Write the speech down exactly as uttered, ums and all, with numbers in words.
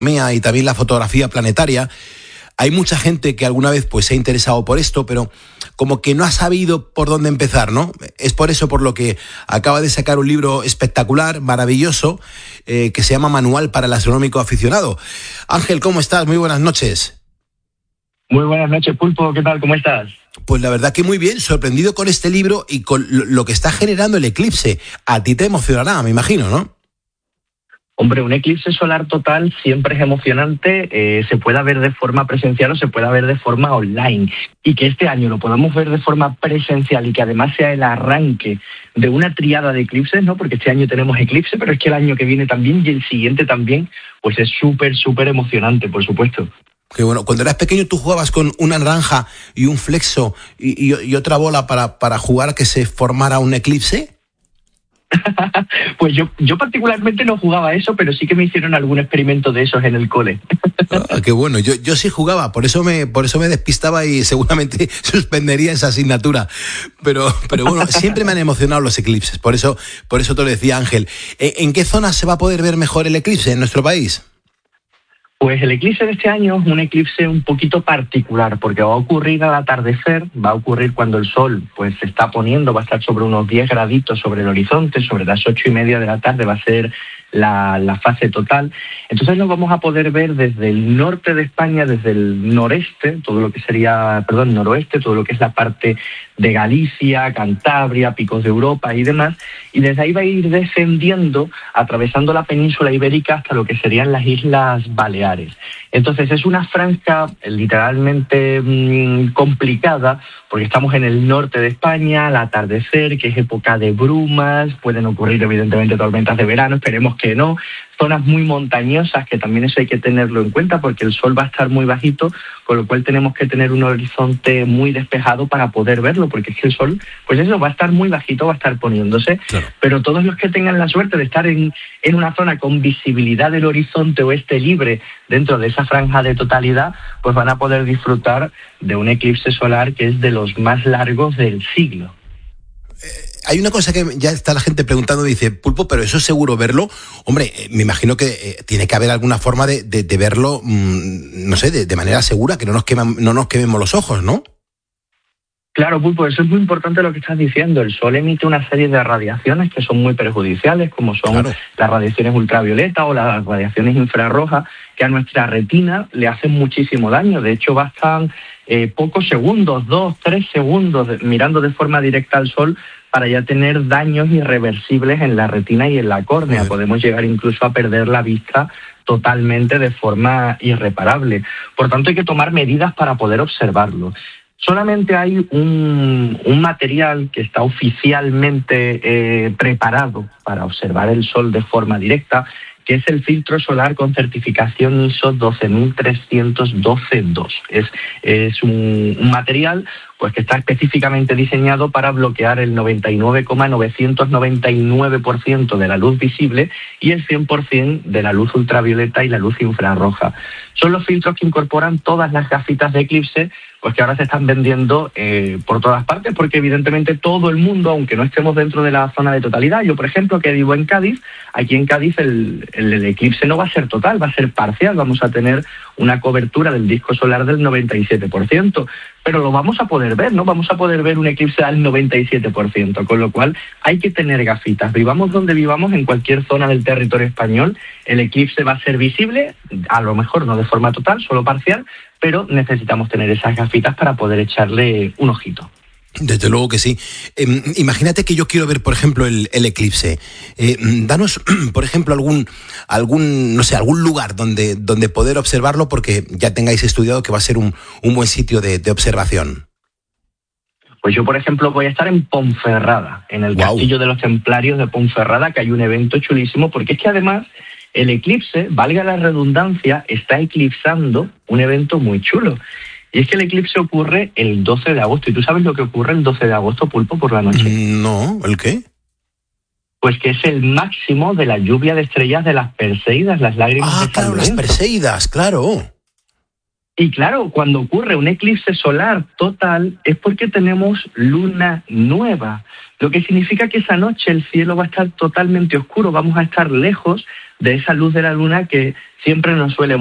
y también la fotografía planetaria. Hay mucha gente que alguna vez pues se ha interesado por esto, pero como que no ha sabido por dónde empezar, ¿no? Es por eso por lo que acaba de sacar un libro espectacular, maravilloso, eh, que se llama Manual para el Astronómico Aficionado. Ángel, ¿cómo estás? Muy buenas noches. Muy buenas noches, Pulpo. ¿Qué tal? ¿Cómo estás? Pues la verdad que muy bien, sorprendido con este libro y con lo que está generando el eclipse. A ti te emocionará, me imagino, ¿no? Hombre, un eclipse solar total siempre es emocionante, eh, se pueda ver de forma presencial o se pueda ver de forma online. Y que este año lo podamos ver de forma presencial y que además sea el arranque de una triada de eclipses, ¿no? Porque este año tenemos eclipse, pero es que el año que viene también y el siguiente también, pues es súper, súper emocionante, por supuesto. Que bueno, cuando eras pequeño tú jugabas con una naranja y un flexo y, y, y otra bola para, para jugar a que se formara un eclipse. Pues yo, yo particularmente no jugaba eso, pero sí que me hicieron algún experimento de esos en el cole. Ah, qué bueno, yo, yo sí jugaba, por eso me, por eso me despistaba y seguramente suspendería esa asignatura. Pero, pero bueno, siempre me han emocionado los eclipses, por eso, por eso te lo decía Ángel. ¿En qué zona se va a poder ver mejor el eclipse en nuestro país? Pues el eclipse de este año es un eclipse un poquito particular, porque va a ocurrir al atardecer, va a ocurrir cuando el sol pues se está poniendo, va a estar sobre unos diez graditos sobre el horizonte, sobre las ocho y media de la tarde va a ser la, la fase total. Entonces lo vamos a poder ver desde el norte de España, desde el noreste, todo lo que sería, perdón, noroeste, todo lo que es la parte de Galicia, Cantabria, Picos de Europa y demás, y desde ahí va a ir descendiendo, atravesando la península ibérica hasta lo que serían las Islas Baleares. Entonces es una franja literalmente mmm, complicada, porque estamos en el norte de España, al atardecer, que es época de brumas, pueden ocurrir evidentemente tormentas de verano, esperemos que no, zonas muy montañosas, que también eso hay que tenerlo en cuenta, porque el sol va a estar muy bajito, con lo cual tenemos que tener un horizonte muy despejado para poder verlo, porque es que el sol, pues eso, va a estar muy bajito, va a estar poniéndose, claro. Pero todos los que tengan la suerte de estar en, en una zona con visibilidad del horizonte oeste libre dentro de esa franja de totalidad, pues van a poder disfrutar de un eclipse solar que es de los más largos del siglo. Hay una cosa que ya está la gente preguntando, dice, Pulpo, pero eso es seguro verlo. Hombre, eh, me imagino que eh, tiene que haber alguna forma de, de, de verlo, mmm, no sé, de, de manera segura, que no nos, queman, no nos quememos los ojos, ¿no? Claro, Pulpo, eso es muy importante lo que estás diciendo. El sol emite una serie de radiaciones que son muy perjudiciales, como son claro. las radiaciones ultravioletas o las radiaciones infrarrojas, que a nuestra retina le hacen muchísimo daño. De hecho, bastan eh, pocos segundos, dos, tres segundos, de, mirando de forma directa al sol, para ya tener daños irreversibles en la retina y en la córnea. Podemos llegar incluso a perder la vista totalmente de forma irreparable. Por tanto, hay que tomar medidas para poder observarlo. Solamente hay un, un material que está oficialmente eh, preparado para observar el sol de forma directa, que es el filtro solar con certificación I S O doce mil trescientos doce punto dos. Es, es un, un material pues que está específicamente diseñado para bloquear el noventa y nueve coma novecientos noventa y nueve por ciento de la luz visible y el cien por ciento de la luz ultravioleta y la luz infrarroja. Son los filtros que incorporan todas las gafitas de eclipse, pues que ahora se están vendiendo eh, por todas partes, porque evidentemente todo el mundo, aunque no estemos dentro de la zona de totalidad, yo por ejemplo que vivo en Cádiz, aquí en Cádiz el, el, el eclipse no va a ser total, va a ser parcial, vamos a tener una cobertura del disco solar del noventa y siete por ciento, pero lo vamos a poder ver, ¿no? Vamos a poder ver un eclipse al noventa y siete por ciento, con lo cual hay que tener gafitas. Vivamos donde vivamos, en cualquier zona del territorio español, el eclipse va a ser visible, a lo mejor no de forma total, solo parcial, pero necesitamos tener esas gafitas para poder echarle un ojito. Desde luego que sí. Eh, imagínate que yo quiero ver, por ejemplo, el, el eclipse. Eh, danos, por ejemplo, algún, algún, no sé, algún lugar donde, donde poder observarlo, porque ya tengáis estudiado que va a ser un, un buen sitio de, de observación. Pues yo, por ejemplo, voy a estar en Ponferrada, en el wow. Castillo de los Templarios de Ponferrada, que hay un evento chulísimo, porque es que además el eclipse, valga la redundancia, está eclipsando un evento muy chulo. Y es que el eclipse ocurre el doce de agosto. ¿Y tú sabes lo que ocurre el doce de agosto, Pulpo, por la noche? No, ¿el qué? Pues que es el máximo de la lluvia de estrellas de las Perseidas, las lágrimas ah, de San claro, Lorenzo. Las Perseidas, claro. Y claro, cuando ocurre un eclipse solar total es porque tenemos luna nueva, lo que significa que esa noche el cielo va a estar totalmente oscuro, vamos a estar lejos de esa luz de la luna que siempre nos suele